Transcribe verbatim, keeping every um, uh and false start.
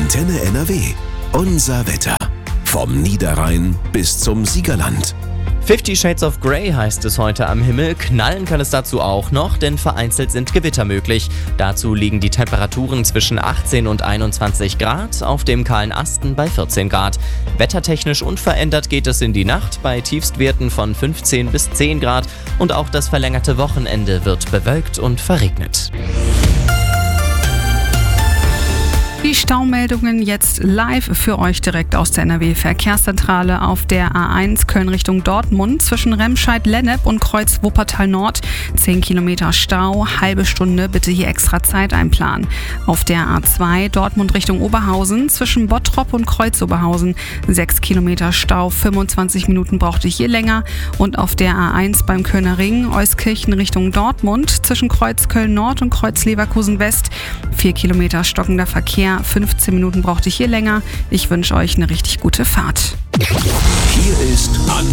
Antenne N R W. Unser Wetter. Vom Niederrhein bis zum Siegerland. Fifty Shades of Grey heißt es heute am Himmel. Knallen kann es dazu auch noch, denn vereinzelt sind Gewitter möglich. Dazu liegen die Temperaturen zwischen achtzehn und einundzwanzig Grad, auf dem kahlen Asten bei vierzehn Grad. Wettertechnisch unverändert geht es in die Nacht bei Tiefstwerten von fünfzehn bis zehn Grad und auch das verlängerte Wochenende wird bewölkt und verregnet. Die Staumeldungen jetzt live für euch direkt aus der N R W-Verkehrszentrale auf der A eins Köln Richtung Dortmund zwischen Remscheid-Lennep und Kreuz Wuppertal Nord. zehn Kilometer Stau, halbe Stunde, bitte hier extra Zeit einplanen. Auf der A zwei Dortmund Richtung Oberhausen zwischen Bottrop und Kreuz Oberhausen. sechs Kilometer Stau, fünfundzwanzig Minuten braucht ihr hier länger. Und auf der A eins beim Kölner Ring, Euskirchen Richtung Dortmund zwischen Kreuz Köln Nord und Kreuz Leverkusen West. vier Kilometer stockender Verkehr. fünfzehn Minuten braucht ihr hier länger. Ich wünsche euch eine richtig gute Fahrt. Hier ist